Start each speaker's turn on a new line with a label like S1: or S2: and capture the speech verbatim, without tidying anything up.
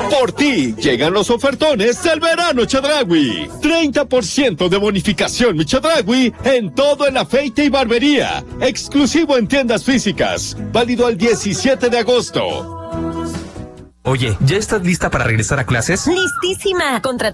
S1: Por ti llegan los ofertones del verano Chedraui. treinta por ciento de bonificación mi Chedraui en todo el afeite y barbería. Exclusivo en tiendas físicas. Válido al diecisiete de agosto.
S2: Oye, ¿ya estás lista para regresar a clases?
S3: ¡Listísima! Contra